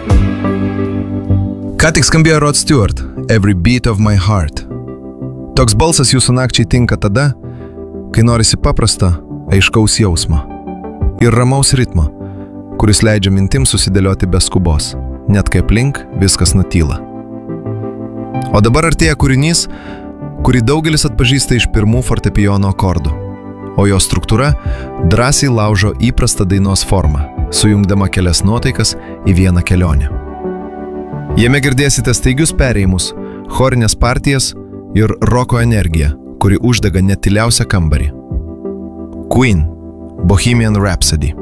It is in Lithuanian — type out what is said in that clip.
Ką tik skambėjo Rod Stewart, Every Beat of My Heart. Toks balsas jūsų nakčiai tinka tada, kai norisi paprastą, aiškaus jausmo ir ramaus ritmo, kuris leidžia mintims susidėlioti be skubos, net kai aplink viskas nutyla. O dabar artėja kūrinys, kurį daugelis atpažįsta iš pirmų fortepijono akordų, o jo struktūra drąsiai laužo įprastą dainos formą, sujungdama kelias nuotaikas į vieną kelionę. Jame girdėsite staigius perėjimus, chorinės partijas ir roko energiją, kuri uždega net tyliausią kambarį. Queen, Bohemian Rhapsody.